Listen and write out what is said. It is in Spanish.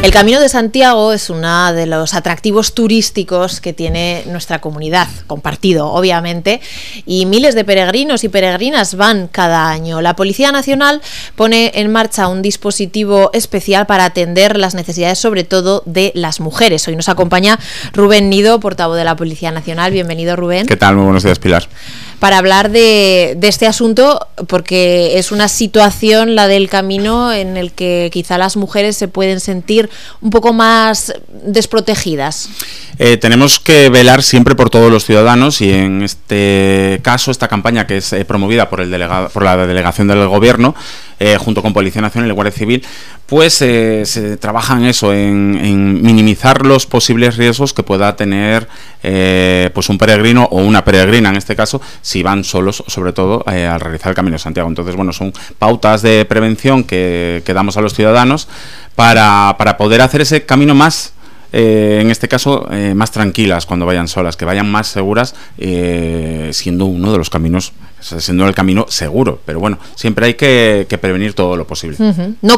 El Camino de Santiago es uno de los atractivos turísticos que tiene nuestra comunidad, compartido obviamente, y miles de peregrinos y peregrinas van cada año. La Policía Nacional pone en marcha un dispositivo especial para atender las necesidades sobre todo de las mujeres. Hoy nos acompaña Rubén Nido, portavoz de la Policía Nacional. Bienvenido, Rubén. ¿Qué tal? Muy buenos días, Pilar. Para hablar de este asunto, porque es una situación, la del camino, en el que quizá las mujeres se pueden sentir un poco más desprotegidas. Tenemos que velar siempre por todos los ciudadanos y en este caso, esta campaña que es promovida por la delegación del Gobierno, junto con Policía Nacional y Guardia Civil, pues se trabaja en eso, en minimizar los posibles riesgos que pueda tener pues un peregrino o una peregrina, en este caso, si van solos, sobre todo al realizar el Camino de Santiago. Entonces, bueno, son pautas de prevención que damos a los ciudadanos para poder hacer ese camino más, en este caso, más tranquilas cuando vayan solas, que vayan más seguras, siendo uno de los caminos, siendo el camino seguro. Pero bueno, siempre hay que prevenir todo lo posible. No